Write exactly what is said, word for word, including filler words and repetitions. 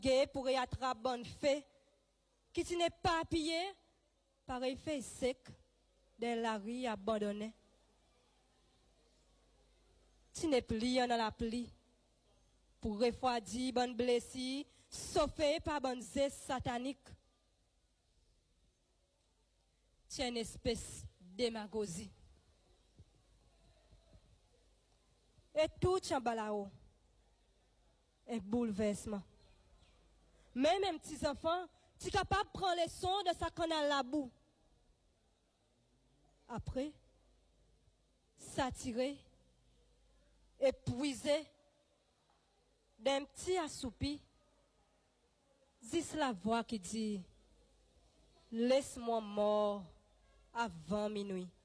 Gay pour y attraper bonne fée, qui tu n'est pas pillé, pareil fait sec, de la rue abandonnée. Tu n'es plus dans la pluie, pour refroidir bonne blessure, sauver par bonne zeste satanique. Tu es une espèce de démagogie. Et tout en bas là-haut, un bouleversement. Même un petit enfant, tu es capable de prendre les sons de sa canal la boue. Après, s'attirer, épuiser, d'un petit assoupi, c'est la voix qui dit, laisse-moi mort avant minuit.